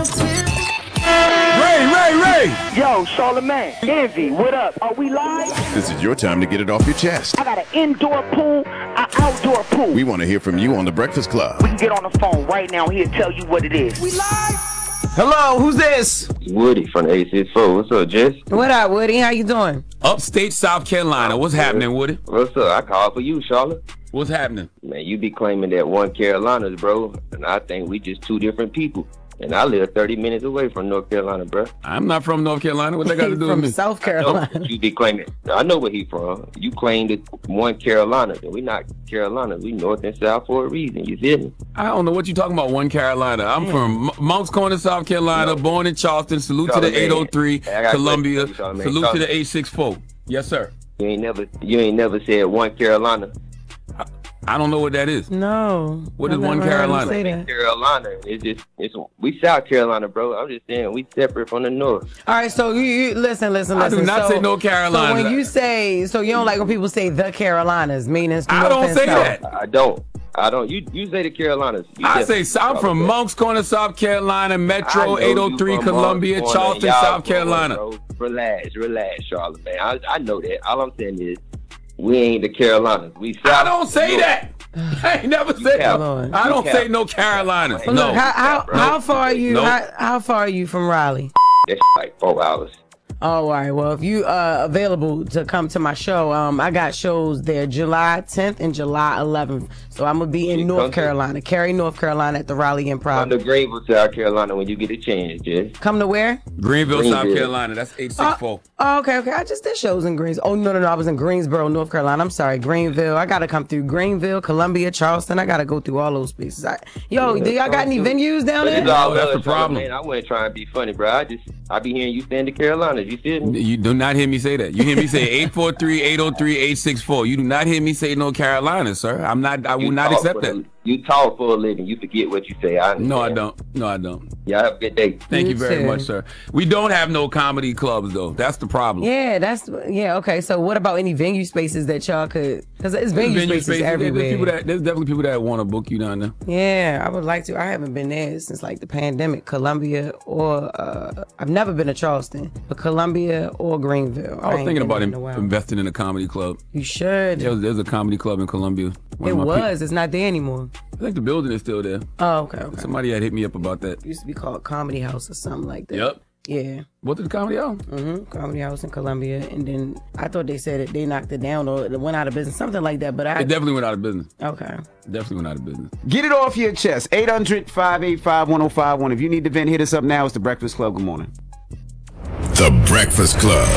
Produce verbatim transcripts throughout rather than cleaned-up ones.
Ray, Ray, Ray! Yo, Charlamagne, Envy, what up? Are we live? This is your time to get it off your chest. I got an indoor pool, an outdoor pool. We want to hear from you on The Breakfast Club. We can get on the phone right now here and tell you what it is. We live? Hello, who's this? Woody from the eight six four. What's up, Jess? What up, Woody? How you doing? Upstate South Carolina. What's happening, Woody? What's up? I called for you, Charlotte. What's happening? Man, you be claiming that one Carolinas, bro, and I think we just two different people. And I live thirty minutes away from North Carolina, bro. I'm not from North Carolina. What they got to do with From me? South Carolina. I know you be claiming. I know where he from. You claimed it one Carolina, and we not Carolina. We North and South for a reason. You feel me? I don't know what you talking about, one Carolina. I'm from M- Moncks Corner, South Carolina, No. born in Charleston. Salute to Charlamagne. the eight oh three, Hey, I got a Columbia. question for you, Charlamagne. Salute to the Charlamagne. eight six four. Yes, sir. You ain't never, you ain't never said one Carolina. I don't know what that is. No. What is I've one never heard him Carolina? say that. Carolina, it's just, it's we South Carolina, bro. I'm just saying we separate from the North. All right, so you, you listen, listen, I listen. do not so, say no Carolina. So when you say, so you don't like when people say the Carolinas, meaning I North don't and say South. that. I don't. I don't. You you say the Carolinas. You I just- say so I'm from Moncks Corner, South Carolina, I Metro, know eight you oh three, from Columbia, Moncks Corner, Charleston, y'all South from, Carolina. bro. Relax, relax, Charlamagne. I I know that. All I'm saying is we ain't the Carolinas. We South. I don't say North. that. I ain't never said have. that. I don't You say have. no Carolinas. Well, No. Look, how how, Bro. how far are you? Nope. How, how far are you from Raleigh? That's like four hours. Oh, all right. Well, if you uh available to come to my show, um, I got shows there July tenth and July eleventh. So I'm gonna be in You North come to- Carolina, Cary, North Carolina, at the Raleigh Come Improv. to Greenville, South Carolina when you get a chance, Jess. Come to where? Greenville, South Greenville. Carolina. That's eight six four. Oh, okay, okay. I just did shows in Greens. Oh, no, no, no. I was in Greensboro, North Carolina. I'm sorry, Greenville. I got to come through Greenville, Columbia, Charleston. I got to go through all those places. I, yo, do y'all got any venues down But there? it's all No, that's love, the problem. Charlamagne. I wasn't trying to be funny, bro. I just I be hearing you saying the Carolinas. You feel me? You do not hear me say that. You hear me say eight four three, eight oh three, eight six four. You do not hear me say no Carolina, sir. I'm not. I will You not talk accept for that. a- You talk for a living. You forget what you say. I No, I understand. don't. No, I don't. Y'all have a good day. Thank you, You very too. much, sir. We don't have no comedy clubs, though. That's the problem. Yeah, that's yeah. Okay, so what about any venue spaces that y'all could? Because it's venue, Venue spaces, spaces, there's everywhere. people that- There's definitely people that want to book you down there. Yeah, I would like to. I haven't been there since like the pandemic. Columbia or uh, I've never been to Charleston, but Columbia or Greenville. I was ain't thinking been about there in, in a while. investing in a comedy club. You should. There was, there's a comedy club in Columbia. One It of my was. It's not there anymore. pe- I think the building is still there. Oh, okay, okay. Somebody had hit me up about that. It used to be called Comedy House or something like that. Yep. Yeah. What did the comedy out? hmm Comedy House in Columbia, and then I thought they said it. They knocked it down or it went out of business, something like that. But I It definitely went out of business. okay. Definitely went out of business. Get it off your chest. eight hundred, five eight five, one oh five one. If you need to vent, hit us up now. It's The Breakfast Club. Good morning. The Breakfast Club.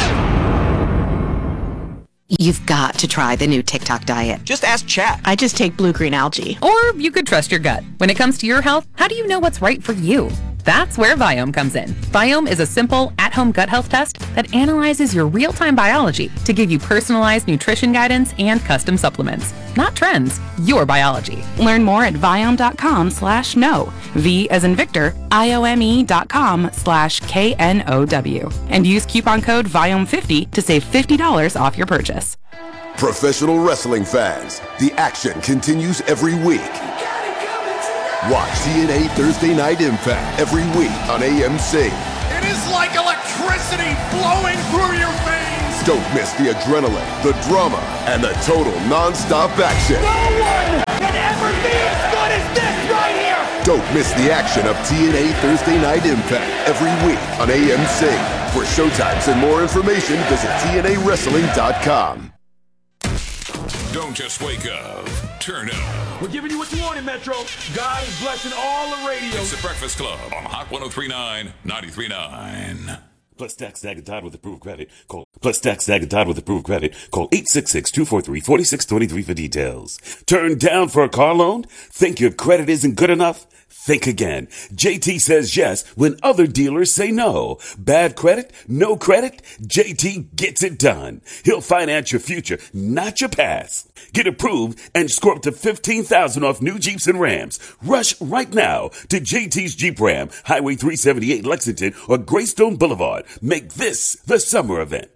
You've got to try the new TikTok diet. Just ask Chat. I just take blue green algae. Or you could trust your gut. When it comes to your health, how do you know what's right for you? That's where Viome comes in. Viome is a simple, at-home gut health test that analyzes your real-time biology to give you personalized nutrition guidance and custom supplements. Not trends, your biology. Learn more at Viome.com slash no. V as in Victor, I-O-M-E dot com slash K N O W. And use coupon code Viome fifty to save fifty dollars off your purchase. Professional wrestling fans, the action continues every week. Watch T N A Thursday Night Impact every week on A M C. It is like electricity blowing through your veins. Don't miss the adrenaline, the drama, and the total non-stop action. No one can ever be as good as this right here. Don't miss the action of T N A Thursday Night Impact every week on A M C. For showtimes and more information, visit T N A wrestling dot com. Don't just wake up. Turn up. We're giving you what you wanted, Metro. God is blessing all the radio. It's the Breakfast Club on Hot one oh three point nine, ninety-three point nine. Plus tax tag and Todd with approved credit. Call plus tax tag and Todd with approved credit. Call eight six six, two four three, four six two three for details. Turned down for a car loan? Think your credit isn't good enough? Think again. J T says yes when other dealers say no. Bad credit? No credit? J T gets it done. He'll finance your future, not your past. Get approved and score up to fifteen thousand dollars off new Jeeps and Rams. Rush right now to J T's Jeep Ram, Highway three seventy-eight Lexington or Greystone Boulevard. Make this the summer event.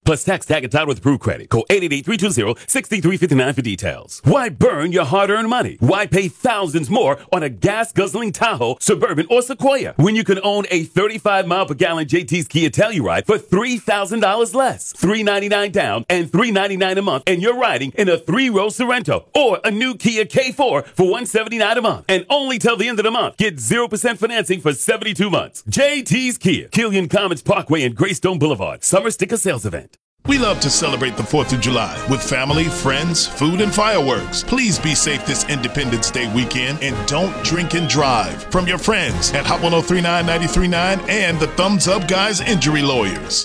Plus tax tag and title with approved credit. Call eight eight eight, three two zero, six three five nine for details. Why burn your hard-earned money? Why pay thousands more on a gas-guzzling Tahoe, Suburban, or Sequoia when you can own a thirty-five mile per gallon J T's Kia Telluride for three thousand dollars less? three ninety-nine down and three ninety-nine a month, and you're riding in a three-row Sorento or a new Kia K four for one seventy-nine a month. And only till the end of the month, get zero percent financing for seventy-two months. J T's Kia, Killian Commons Parkway and Greystone Boulevard. Summer sticker sales event. We love to celebrate the fourth of July with family, friends, food, and fireworks. Please be safe this Independence Day weekend and don't drink and drive. From your friends at Hot ten thirty-nine, ninety-three point nine and the Thumbs Up Guys Injury Lawyers.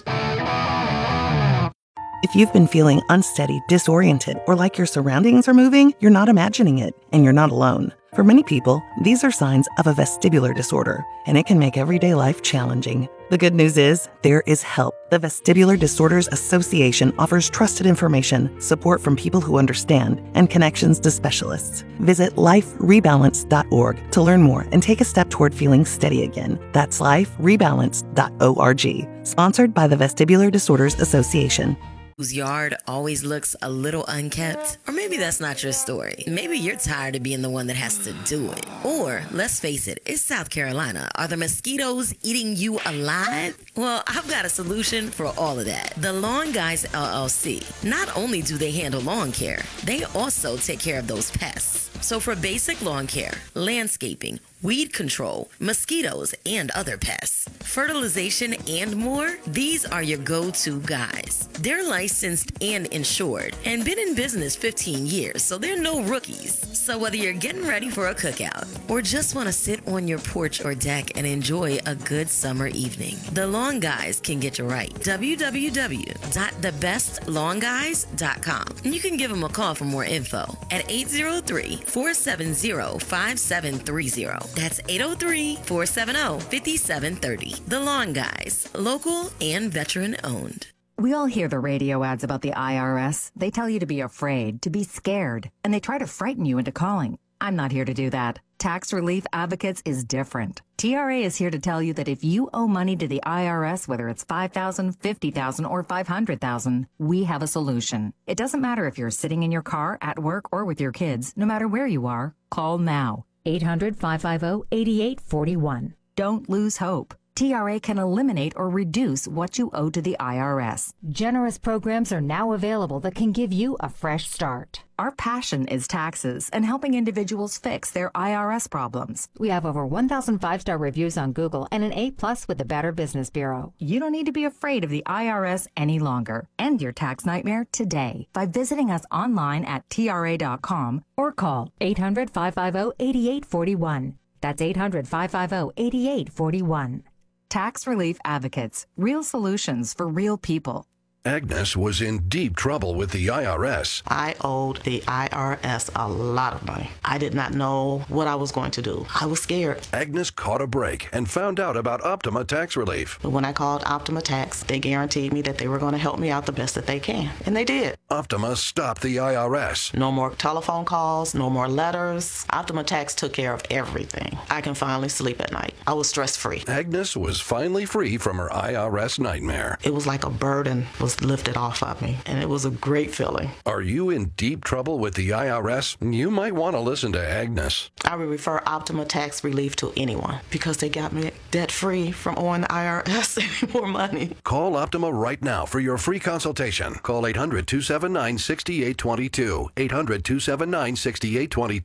If you've been feeling unsteady, disoriented, or like your surroundings are moving, you're not imagining it, and you're not alone. For many people, these are signs of a vestibular disorder, and it can make everyday life challenging. The good news is, there is help. The Vestibular Disorders Association offers trusted information, support from people who understand, and connections to specialists. Visit life rebalance dot org to learn more and take a step toward feeling steady again. That's life rebalance dot org. Sponsored by the Vestibular Disorders Association. Whose yard always looks a little unkept? Or maybe that's not your story. Maybe you're tired of being the one that has to do it. Or, let's face it, it's South Carolina. Are the mosquitoes eating you alive? Well, I've got a solution for all of that. The Lawn Guys L L C. Not only do they handle lawn care, they also take care of those pests. So for basic lawn care, landscaping, weed control, mosquitoes, and other pests, fertilization, and more, these are your go-to guys. They're licensed and insured and been in business fifteen years, so they're no rookies. So whether you're getting ready for a cookout or just want to sit on your porch or deck and enjoy a good summer evening, the Lawn Guys can get you right. w w w dot the best lawn guys dot com. And you can give them a call for more info at eight zero three, four seven zero, five seven three zero. That's eight zero three, four seven zero, five seven three zero. The Lawn Guys, local and veteran owned. We all hear the radio ads about the I R S. They tell you to be afraid, to be scared, and they try to frighten you into calling. I'm not here to do that. Tax Relief Advocates is different. T R A is here to tell you that if you owe money to the I R S, whether it's five thousand dollars, fifty thousand dollars, or five hundred thousand dollars, we have a solution. It doesn't matter if you're sitting in your car, at work, or with your kids. No matter where you are, call now. eight hundred, five five zero, eight eight four one. Don't lose hope. T R A can eliminate or reduce what you owe to the I R S. Generous programs are now available that can give you a fresh start. Our passion is taxes and helping individuals fix their I R S problems. We have over one thousand five-star reviews on Google and an A plus with the Better Business Bureau. You don't need to be afraid of the I R S any longer. End your tax nightmare today by visiting us online at T R A dot com or call eight hundred, five five zero, eight eight four one. That's eight hundred, five five zero, eight eight four one. Tax Relief Advocates. Real solutions for real people. Agnes was in deep trouble with the I R S. I owed the I R S a lot of money. I did not know what I was going to do. I was scared. Agnes caught a break and found out about Optima Tax Relief. But when I called Optima Tax, they guaranteed me that they were going to help me out the best that they can. And they did. Optima stopped the I R S. No more telephone calls, no more letters. Optima Tax took care of everything. I can finally sleep at night. I was stress-free. Agnes was finally free from her I R S nightmare. It was like a burden was lifted off of me, and it was a great feeling. Are you in deep trouble with the I R S? You might want to listen to Agnes. I would refer Optima Tax Relief to anyone because they got me debt-free from owing the I R S any more money. Call Optima right now for your free consultation. Call eight hundred, two seven nine, six eight two two. eight hundred, two seven nine, six eight two two.